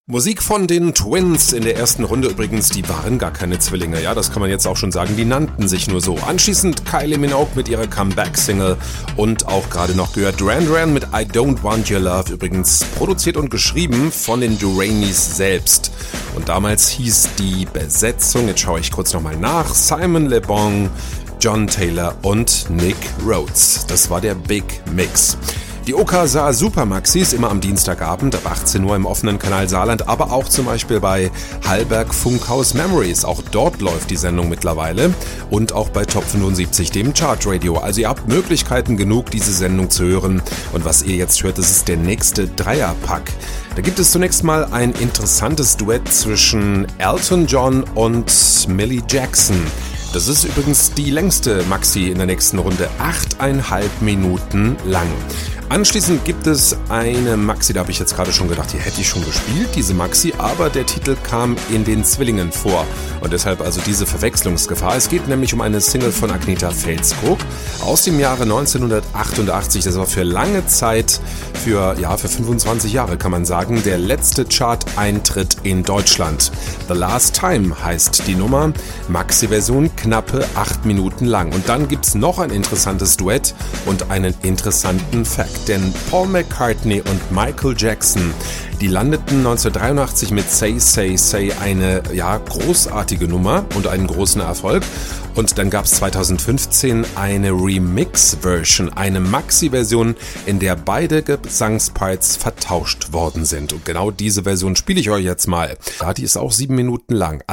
Musik von den Twins in der ersten Runde übrigens, die waren gar keine Zwillinge, ja, das kann man jetzt auch schon sagen, die nannten sich nur so. Anschließend Kylie Minogue mit ihrer Comeback-Single und auch gerade noch gehört Duran Duran mit I Don't Want Your Love, übrigens produziert und geschrieben von den Duranis selbst. Und damals hieß die Besetzung, jetzt schaue ich kurz nochmal nach, Simon Le Bon, John Taylor und Nick Rhodes. Das war der Big Mix. Die Okasa Supermaxis immer am Dienstagabend ab 18 Uhr im offenen Kanal Saarland, aber auch zum Beispiel bei Hallberg Funkhaus Memories. Auch dort läuft die Sendung mittlerweile und auch bei Top 75, dem Chartradio. Also ihr habt Möglichkeiten genug, diese Sendung zu hören. Und was ihr jetzt hört, das ist der nächste Dreierpack. Da gibt es zunächst mal ein interessantes Duett zwischen Elton John und Millie Jackson. Das ist übrigens die längste Maxi in der nächsten Runde, 8,5 Minuten lang. Anschließend gibt es eine Maxi, da habe ich jetzt gerade schon gedacht, die hätte ich schon gespielt, diese Maxi, aber der Titel kam in den Zwillingen vor und deshalb also diese Verwechslungsgefahr. Es geht nämlich um eine Single von Agnetha Fältskog aus dem Jahre 1988, das war für lange Zeit, für 25 Jahre kann man sagen, der letzte Chart-Eintritt in Deutschland. The Last Time heißt die Nummer, Maxi-Version knappe 8 Minuten lang. Und dann gibt's noch ein interessantes Duett und einen interessanten Fact. Denn Paul McCartney und Michael Jackson, die landeten 1983 mit Say, Say, Say eine großartige Nummer und einen großen Erfolg. Und dann gab es 2015 eine Remix-Version, eine Maxi-Version, in der beide Gesangsparts vertauscht worden sind. Und genau diese Version spiele ich euch jetzt mal. Ja, die ist auch 7 Minuten lang.